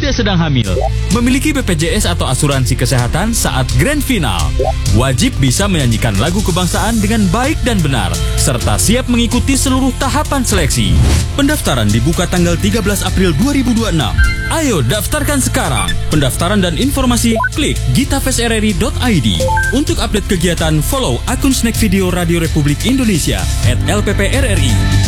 tidak sedang hamil. Memiliki BPJS atau asuransi kesehatan saat grand final. Wajib bisa menyanyikan lagu kebangsaan dengan baik dan benar, serta siap mengikuti seluruh tahapan seleksi. Pendaftaran dibuka tanggal 13 April 2026. Ayo daftarkan sekarang. Pendaftaran dan informasi klik gitafestrri.id. Untuk update kegiatan, follow akun Snack Video Radio Republik Indonesia @LPPRRI.